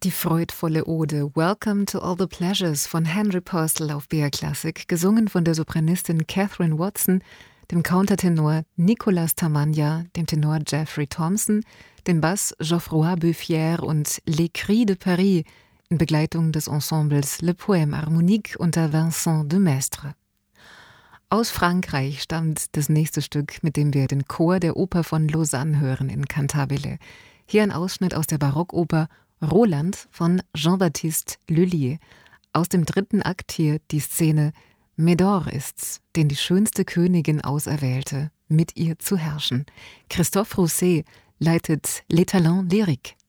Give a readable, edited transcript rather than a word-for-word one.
Die freudvolle Ode Welcome to All the Pleasures von Henry Purcell auf BR Classic, gesungen von der Sopranistin Catherine Watson, dem Countertenor Nicolas Tamagna, dem Tenor Jeffrey Thompson, dem Bass Geoffroy Beuffière und Les Cris de Paris in Begleitung des Ensembles Le Poème Harmonique unter Vincent de Maistre. Aus Frankreich stammt das nächste Stück, mit dem wir den Chor der Oper von Lausanne hören in Cantabile. Hier ein Ausschnitt aus der Barockoper Roland von Jean-Baptiste Lullier. Aus dem 3. Akt hier die Szene Médor ist's, den die schönste Königin auserwählte, mit ihr zu herrschen. Christophe Rousset leitet Les Talents lyriques.